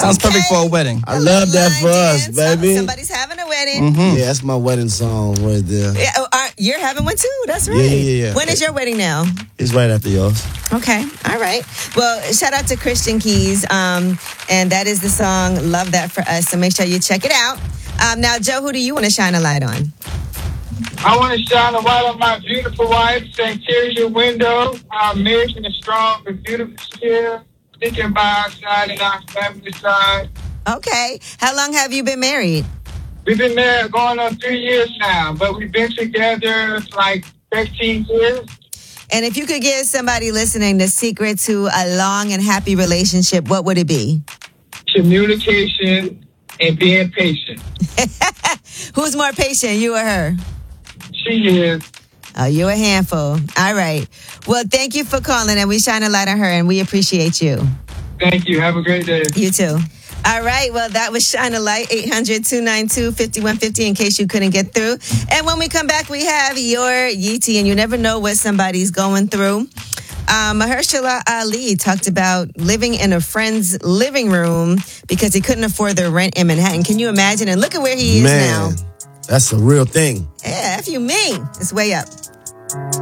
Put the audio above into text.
Sounds perfect for a wedding. I love that for us, baby. Somebody's having a wedding. Mm-hmm. Yeah, that's my wedding song right there. Yeah, you're having one too. That's right. Yeah. When is your wedding now? It's right after yours. Okay. All right. Well, shout out to Christian Keys. And that is the song Love That for Us. So make sure you check it out. Now, Joe, who do you want to shine a light on? I want to shine a light on my beautiful wife, Sancteria Window. Our marriage is strong but beautiful still. Thinking by our side and our family side. Okay. How long have you been married? We've been married going on 3 years now, but we've been together like 13 years. And if you could give somebody listening the secret to a long and happy relationship, what would it be? Communication and being patient. Who's more patient, you or her? She is. Oh, you're a handful. All right. Well, thank you for calling, and we shine a light on her, and we appreciate you. Thank you. Have a great day. You too. All right. Well, that was Shine a Light, 800-292-5150 in case you couldn't get through. And when we come back, we have your Yeetie, and you never know what somebody's going through. Mahershala Ali talked about living in a friend's living room because he couldn't afford their rent in Manhattan. Can you imagine? And look at where he is now. That's a real thing. Yeah, if you mean, it's way up.